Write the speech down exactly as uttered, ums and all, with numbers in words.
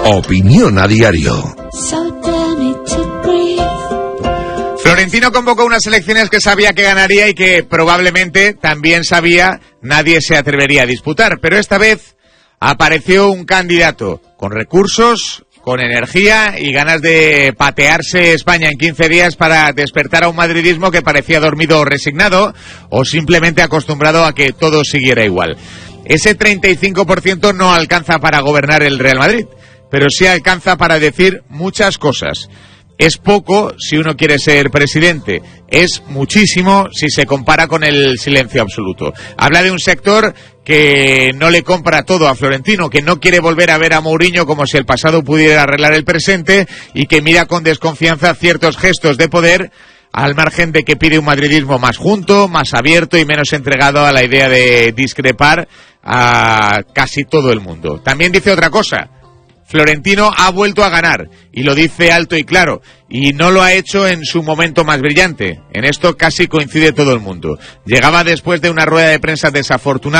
Opinión a diario. Florentino convocó unas elecciones que sabía que ganaría y que probablemente también sabía nadie se atrevería a disputar. Pero esta vez apareció un candidato con recursos, con energía y ganas de patearse España en quince días para despertar a un madridismo que parecía dormido o resignado o simplemente acostumbrado a que todo siguiera igual. Ese treinta y cinco por ciento no alcanza para gobernar el Real Madrid, pero sí alcanza para decir muchas cosas. Es poco si uno quiere ser presidente, es muchísimo si se compara con el silencio absoluto. Habla de un sector que no le compra todo a Florentino, que no quiere volver a ver a Mourinho como si el pasado pudiera arreglar el presente y que mira con desconfianza ciertos gestos de poder, al margen de que pide un madridismo más junto, más abierto y menos entregado a la idea de discrepar a casi todo el mundo. También dice otra cosa. Florentino ha vuelto a ganar, y lo dice alto y claro, y no lo ha hecho en su momento más brillante. En esto casi coincide todo el mundo. Llegaba después de una rueda de prensa desafortunada